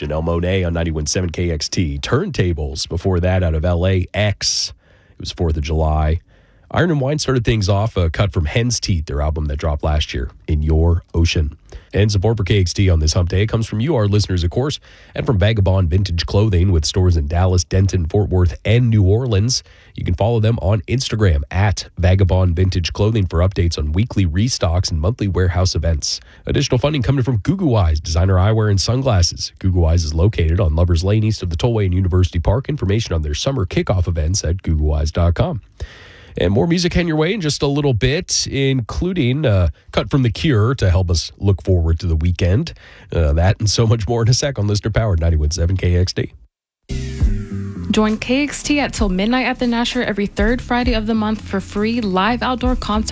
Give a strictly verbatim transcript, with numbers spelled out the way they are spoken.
Janelle Monáe on ninety-one point seven K X T. Turntables before that out of L A. X. It was fourth of July. Iron and Wine started things off, a cut from Hen's Teeth, their album that dropped last year, In Your Ocean. And support for K X T on this hump day comes from you, our listeners, of course, and from Vagabond Vintage Clothing with stores in Dallas, Denton, Fort Worth, and New Orleans. You can follow them on Instagram at Vagabond Vintage Clothing for updates on weekly restocks and monthly warehouse events. Additional funding coming from Gugu Eyes, designer eyewear and sunglasses. Gugu Eyes is located on Lovers Lane east of the Tollway and University Park. Information on their summer kickoff events at gugu eyes dot com. And more music heading your way in just a little bit, including uh, Cut from The Cure to help us look forward to the weekend. Uh, that and so much more in a sec on Listener Powered ninety-one point seven K X T. Join K X T at till midnight at the Nasher every third Friday of the month for free live outdoor concerts